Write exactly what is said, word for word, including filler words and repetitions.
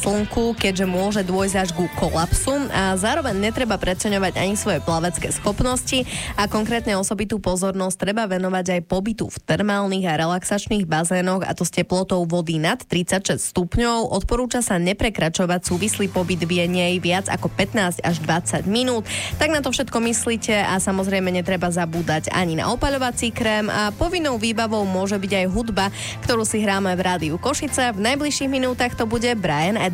slnku, keďže môže dôjsť až ku kolapsu a zároveň netreba preceňovať ani svoje plavecké schopnosti a konkrétne osobitú pozornosť treba venovať aj pobytu v termálnych a relaxačných bazénoch, a to s teplotou vody nad tridsaťšesť stupňov. Odporúča sa neprekračovať súvislý pobyt v nej viac ako pätnásť až dvadsať minút. Tak na to všetko myslíte a samozrejme netreba zabúdať ani na opaľovací krém a povinnou výbavou môže byť aj hudba, ktorú si hráme v rádiu Košice. V najbližších minútach to bude Bryan Adams.